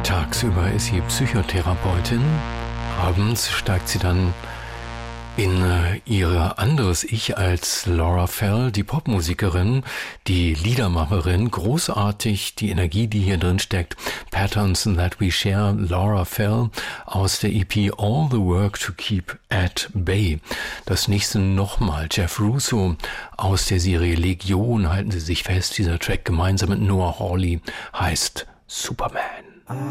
Tagsüber ist sie Psychotherapeutin, abends steigt sie dann in ihr anderes Ich als Laura Fell, die Popmusikerin, die Liedermacherin, großartig die Energie, die hier drin steckt. Patterns That We Share, Laura Fell aus der EP All the Work to Keep at Bay. Das nächste nochmal Jeff Russo aus der Serie Legion, halten Sie sich fest, dieser Track gemeinsam mit Noah Hawley heißt Superman.